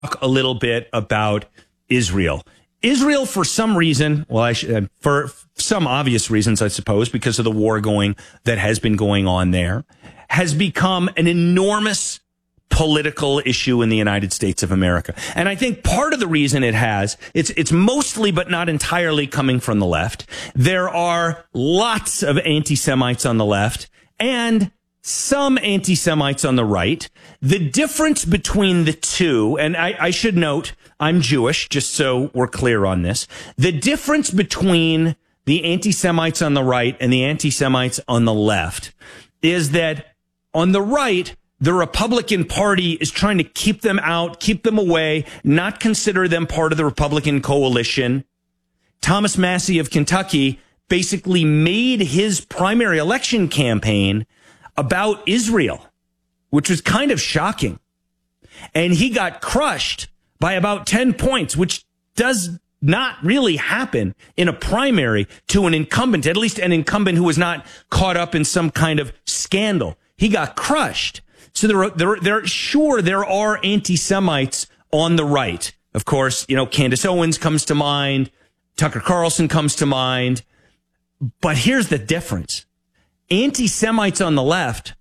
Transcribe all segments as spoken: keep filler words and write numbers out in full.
talk a little bit about Israel. Israel, for some reason, well, I should, for some obvious reasons, I suppose, because of the war going that has been going on there, has become an enormous political issue in the United States of America. And I think part of the reason it has, it's it's mostly but not entirely coming from the left. There are lots of anti-Semites on the left and some anti-Semites on the right. The difference between the two, and I, I should note, I'm Jewish, just so we're clear on this. The difference between the anti-Semites on the right and the anti-Semites on the left is that on the right, the Republican Party is trying to keep them out, keep them away, not consider them part of the Republican coalition. Thomas Massie of Kentucky basically made his primary election campaign about Israel, which was kind of shocking. And he got crushed by about ten points, which does not really happen in a primary to an incumbent, at least an incumbent who was not caught up in some kind of scandal. He got crushed. So there, are, there, there, sure, there are anti-Semites on the right. Of course, you know, Candace Owens comes to mind. Tucker Carlson comes to mind. But here's the difference. Anti-Semites on the left,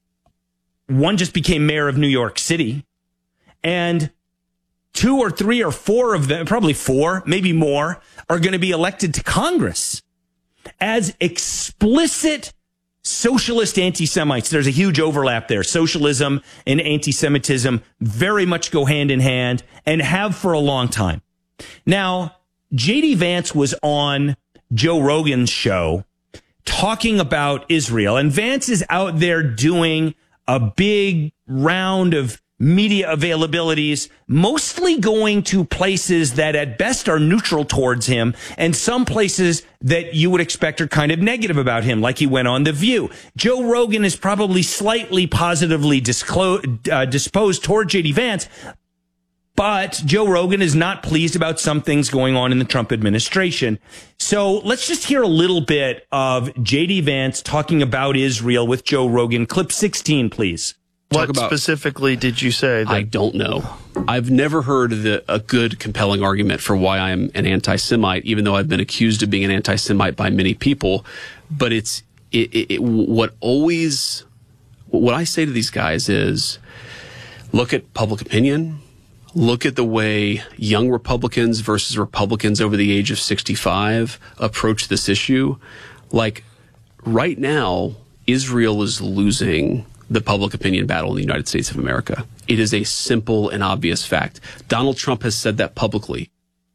one just became mayor of New York City, and two or three or four of them, probably four, maybe more, are going to be elected to Congress as explicit socialist anti-Semites. There's a huge overlap there. Socialism and anti-Semitism very much go hand in hand and have for a long time. Now, J D Vance was on Joe Rogan's show talking about Israel, and Vance is out there doing a big round of media availabilities, mostly going to places that at best are neutral towards him and some places that you would expect are kind of negative about him, like he went on The View. Joe Rogan is probably slightly positively disclo- uh, disposed toward J D Vance, but Joe Rogan is not pleased about some things going on in the Trump administration. So let's just hear a little bit of J D Vance talking about Israel with Joe Rogan. Clip sixteen, please. What about, specifically did you say? That- I don't know. I've never heard the, a good, compelling argument for why I'm an anti-Semite, even though I've been accused of being an anti-Semite by many people. But it's it, it, it, what always, what I say to these guys is, look at public opinion. Look at the way young Republicans versus Republicans over the age of sixty-five approach this issue. Like, right now, Israel is losing the public opinion battle in the United States of America. It is a simple and obvious fact. Donald Trump has said that publicly.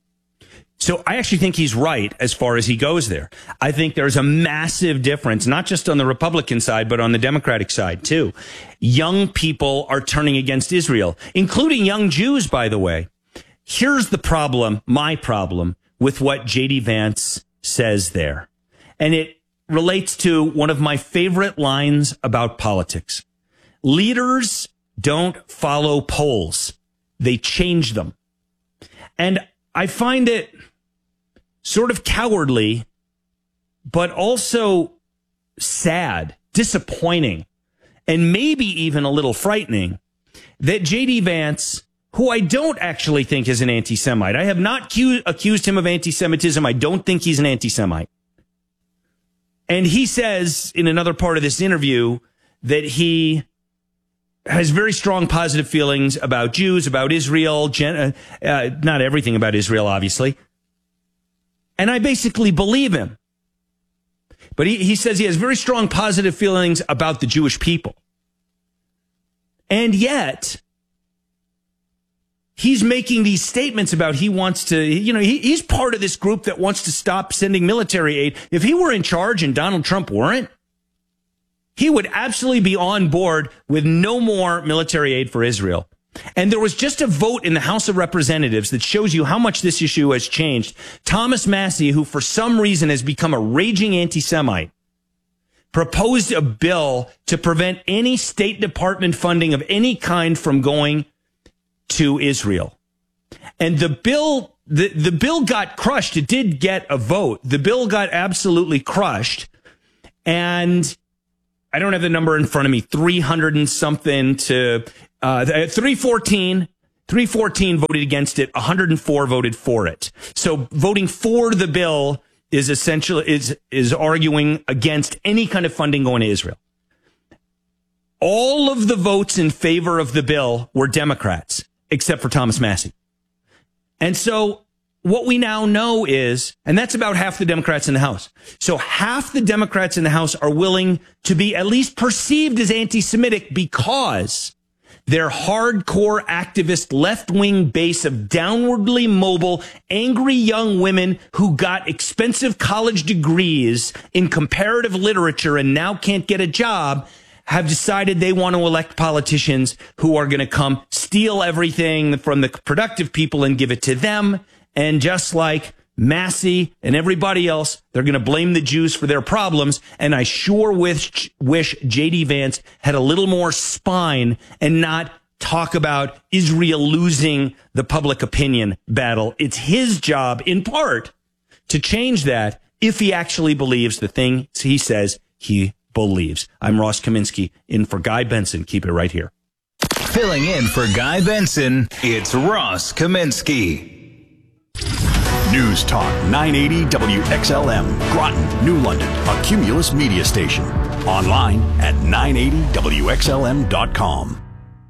So I actually think he's right as far as he goes there. I think there's a massive difference, not just on the Republican side, but on the Democratic side, too. Young people are turning against Israel, including young Jews, by the way. Here's the problem, my problem, with what J D Vance says there. And it relates to one of my favorite lines about politics. Leaders don't follow polls. They change them. And I find it sort of cowardly, but also sad, disappointing, and maybe even a little frightening that J D Vance, who I don't actually think is an anti-Semite, I have not cu- accused him of anti-Semitism. I don't think he's an anti-Semite. And he says in another part of this interview that he has very strong positive feelings about Jews, about Israel, gen- uh, not everything about Israel, obviously. And I basically believe him. But he, he says he has very strong positive feelings about the Jewish people. And yet, he's making these statements about he wants to, you know, he, he's part of this group that wants to stop sending military aid. If he were in charge and Donald Trump weren't, he would absolutely be on board with no more military aid for Israel. And there was just a vote in the House of Representatives that shows you how much this issue has changed. Thomas Massie, who for some reason has become a raging anti-Semite, proposed a bill to prevent any State Department funding of any kind from going to Israel. And the bill, the, the bill got crushed. It did get a vote. The bill got absolutely crushed. And I don't have the number in front of me, three hundred and something to uh, three fourteen three fourteen voted against it. one hundred four voted for it. So voting for the bill is essentially is is arguing against any kind of funding going to Israel. All of the votes in favor of the bill were Democrats, except for Thomas Massie. And so what we now know is, and that's about half the Democrats in the House. So half the Democrats in the House are willing to be at least perceived as anti-Semitic because their hardcore activist left-wing base of downwardly mobile, angry young women who got expensive college degrees in comparative literature and now can't get a job have decided they want to elect politicians who are going to come steal everything from the productive people and give it to them. And just like Massie and everybody else, they're going to blame the Jews for their problems. And I sure wish, wish J D Vance had a little more spine and not talk about Israel losing the public opinion battle. It's his job, in part, to change that if he actually believes the thing he says he believes. I'm Ross Kaminsky, in for Guy Benson. Keep it right here. Filling in for Guy Benson, it's Ross Kaminsky. News Talk nine eighty W X L M, Groton, New London, a Cumulus media station. Online at nine eighty W X L M dot com.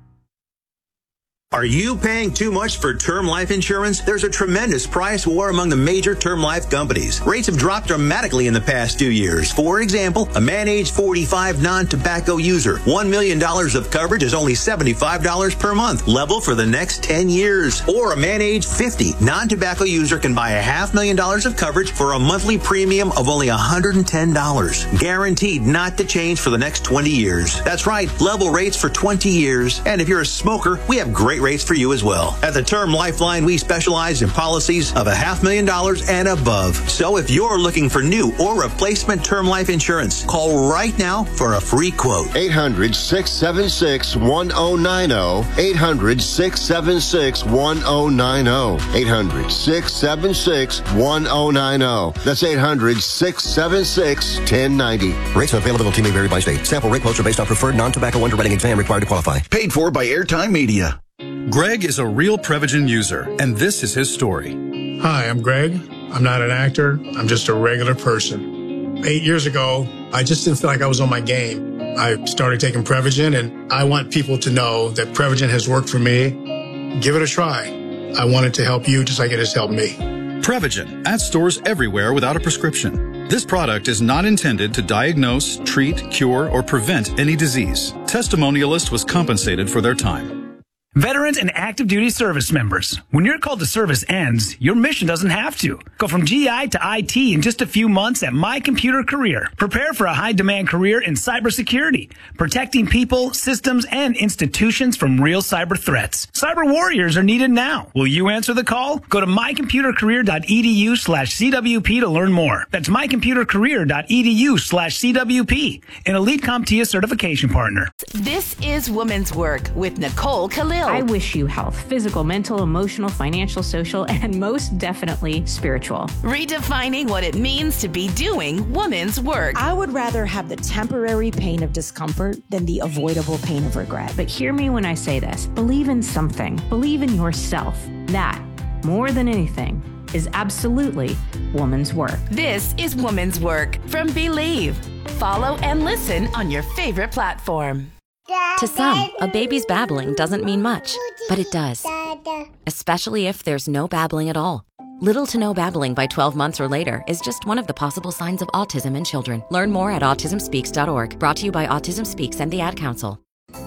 Are you paying too much for term life insurance? There's a tremendous price war among the major term life companies. Rates have dropped dramatically in the past two years. For example, a man age forty-five non-tobacco user, one million dollars of coverage is only seventy-five dollars per month, level for the next ten years. Or a man age fifty non-tobacco user can buy a half million dollars of coverage for a monthly premium of only one hundred ten dollars. Guaranteed not to change for the next twenty years. That's right, level rates for twenty years. And if you're a smoker, we have great rates for you as well. At the Term Lifeline, we specialize in policies of a half million dollars and above. So if you're looking for new or replacement term life insurance, call right now for a free quote. eight hundred, six seven six, one oh nine oh. eight hundred, six seven six, one oh nine oh. eight hundred, six seven six, one oh nine oh. That's eight hundred, six seven six, one oh nine oh. Rates and availability may vary by state. Sample rate quotes are based on preferred non-tobacco underwriting exam required to qualify. Paid for by Airtime Media. Greg is a real Prevagen user, and this is his story. Hi, I'm Greg. I'm not an actor. I'm just a regular person. Eight years ago, I just didn't feel like I was on my game. I started taking Prevagen, and I want people to know that Prevagen has worked for me. Give it a try. I want it to help you just like it has helped me. Prevagen, at stores everywhere without a prescription. This product is not intended to diagnose, treat, cure, or prevent any disease. Testimonialist was compensated for their time. Veterans and active duty service members, when your call to service ends, your mission doesn't have to. Go from G I to I T in just a few months at My Computer Career. Prepare for a high-demand career in cybersecurity, protecting people, systems, and institutions from real cyber threats. Cyber warriors are needed now. Will you answer the call? Go to mycomputercareer.edu slash CWP to learn more. That's mycomputercareer.edu slash CWP, an Elite CompTIA certification partner. This is Women's Work with Nicole Khalil. I wish you health, physical, mental, emotional, financial, social, and most definitely spiritual. Redefining what it means to be doing women's work. I would rather have the temporary pain of discomfort than the avoidable pain of regret. But hear me when I say this. Believe in something. Believe in yourself. That, more than anything, is absolutely woman's work. This is Woman's Work from Believe. Follow and listen on your favorite platform. To some, a baby's babbling doesn't mean much, but it does. Especially if there's no babbling at all. Little to no babbling by twelve months or later is just one of the possible signs of autism in children. Learn more at autism speaks dot org. Brought to you by Autism Speaks and the Ad Council.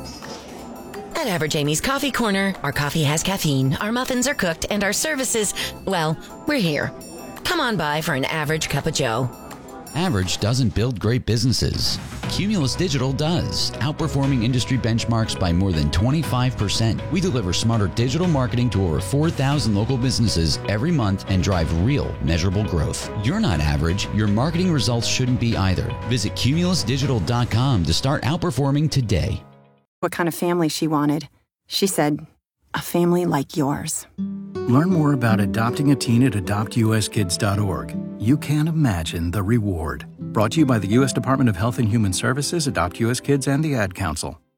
At Average Amy's Coffee Corner, our coffee has caffeine, our muffins are cooked, and our services, well, we're here. Come on by for an average cup of joe. Average doesn't build great businesses. Cumulus Digital does, outperforming industry benchmarks by more than twenty-five percent. We deliver smarter digital marketing to over four thousand local businesses every month and drive real, measurable growth. You're not average. Your marketing results shouldn't be either. Visit cumulus digital dot com to start outperforming today. What kind of family she wanted. She said, a family like yours. Learn more about adopting a teen at adopt u s kids dot org. You can't imagine the reward. Brought to you by the U S Department of Health and Human Services, Adopt U S Kids, and the Ad Council.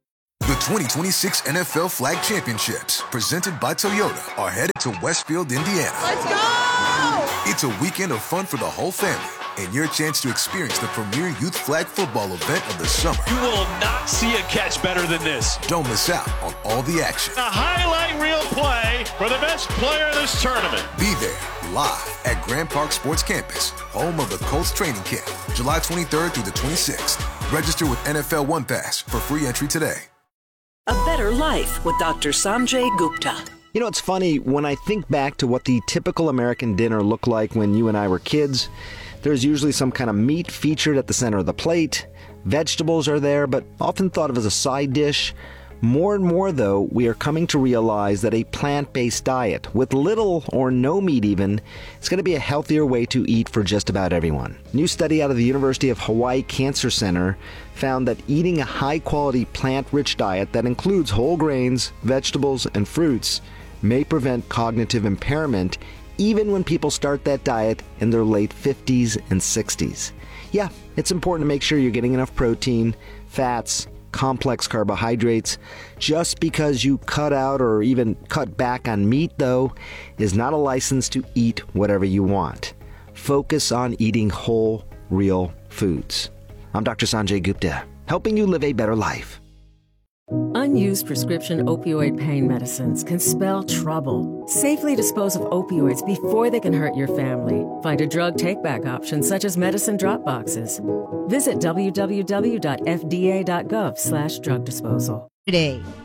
The twenty twenty-six N F L Flag Championships, presented by Toyota, are headed to Westfield, Indiana. Let's go! It's a weekend of fun for the whole family and your chance to experience the premier youth flag football event of the summer. You will not see a catch better than this. Don't miss out on all the action. A highlight reel play for the best player in this tournament. Be there live at Grand Park Sports Campus, home of the Colts training camp, July twenty-third through the twenty-sixth. Register with N F L One Pass for free entry today. A better life with Doctor Sanjay Gupta. You know, it's funny, when I think back to what the typical American dinner looked like when you and I were kids, there's usually some kind of meat featured at the center of the plate. Vegetables are there, but often thought of as a side dish. More and more, though, we are coming to realize that a plant-based diet, with little or no meat even, is going to be a healthier way to eat for just about everyone. A new study out of the University of Hawaii Cancer Center found that eating a high-quality plant-rich diet that includes whole grains, vegetables, and fruits may prevent cognitive impairment even when people start that diet in their late fifties and sixties. Yeah, it's important to make sure you're getting enough protein, fats, complex carbohydrates. Just because you cut out or even cut back on meat, though, is not a license to eat whatever you want. Focus on eating whole, real foods. I'm Doctor Sanjay Gupta, helping you live a better life. Unused prescription opioid pain medicines can spell trouble. Safely dispose of opioids before they can hurt your family. Find a drug take-back option such as medicine drop boxes. Visit w w w dot f d a dot gov slash drug disposal. Today.